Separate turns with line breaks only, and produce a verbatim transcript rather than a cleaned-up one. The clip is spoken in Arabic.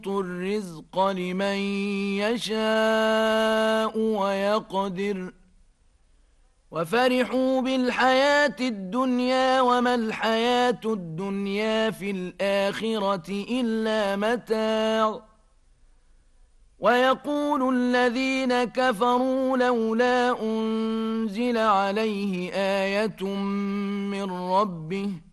الرزق لمن يشاء ويقدر وفرحوا بالحياة الدنيا وما الحياة الدنيا في الآخرة إلا متاع ويقول الذين كفروا لولا أنزل عليه آية من ربه